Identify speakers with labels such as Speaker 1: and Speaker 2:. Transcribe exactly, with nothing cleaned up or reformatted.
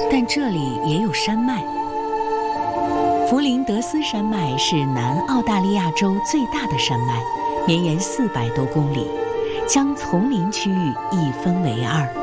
Speaker 1: 但这里也有山脉。弗林德斯山脉是南澳大利亚州最大的山脉，绵延四百多公里，将丛林区域一分为二。